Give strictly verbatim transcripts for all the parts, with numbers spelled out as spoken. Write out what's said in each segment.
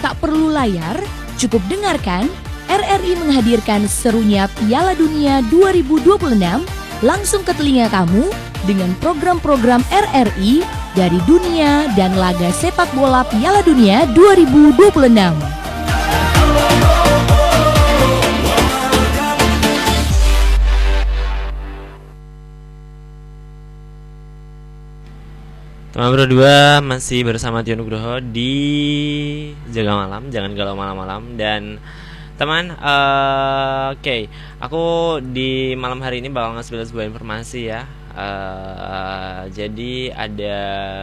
Tak perlu layar, cukup dengarkan R R I menghadirkan serunya Piala Dunia dua ribu dua puluh enam langsung ke telinga kamu dengan program-program R R I dari dunia dan laga sepak bola Piala Dunia dua ribu dua puluh enam. Teman berdua masih bersama Tio Nugroho di Jaga Malam, jangan galau malam-malam. Dan teman, uh, oke, okay. aku di malam hari ini bakal ngasih sebuah informasi ya. Uh, jadi ada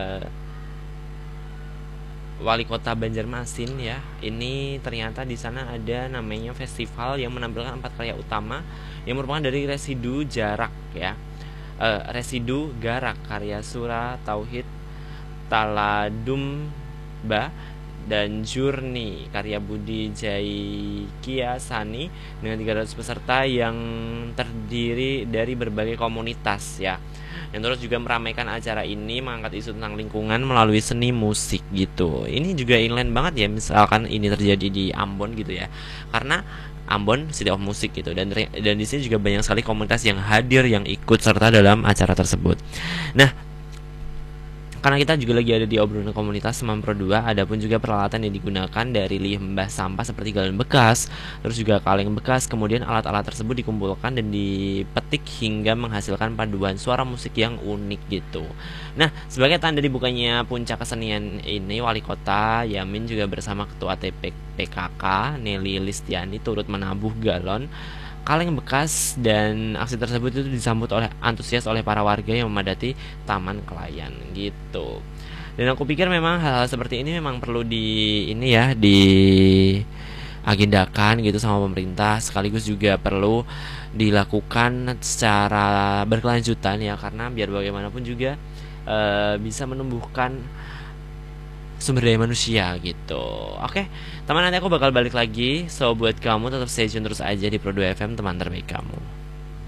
wali kota Banjarmasin ya. Ini ternyata di sana ada namanya festival yang menampilkan empat karya utama yang merupakan dari residu jarak ya. Uh, residu garak karya Sura Tauhid Taladumba dan Jurni karya Budi Jaikia Sani dengan tiga ratus peserta yang terdiri dari berbagai komunitas ya. Yang terus juga meramaikan acara ini, mengangkat isu tentang lingkungan melalui seni musik gitu. Ini juga inline banget ya, misalkan ini terjadi di Ambon gitu ya. Karena Ambon City of Music gitu, dan dan di sini juga banyak sekali komunitas yang hadir yang ikut serta dalam acara tersebut. Nah, karena kita juga lagi ada di obrolan komunitas teman Pro dua, ada pun juga peralatan yang digunakan dari limbah sampah seperti galon bekas, terus juga kaleng bekas. Kemudian alat-alat tersebut dikumpulkan dan dipetik hingga menghasilkan paduan suara musik yang unik gitu. Nah, sebagai tanda dibukanya puncak kesenian ini, Wali Kota Yamin juga bersama Ketua T P P K K Nelly Listiani turut menabuh galon kaleng bekas, dan aksi tersebut itu disambut oleh antusias oleh para warga yang memadati Taman Kelayan gitu. Dan aku pikir memang hal-hal seperti ini memang perlu di ini ya di agendakan gitu sama pemerintah, sekaligus juga perlu dilakukan secara berkelanjutan ya, karena biar bagaimanapun juga e, bisa menumbuhkan sumber daya manusia gitu. Oke, teman, nanti aku bakal balik lagi. So buat kamu tetap stay tune terus aja di Pro dua F M, teman terbaik kamu.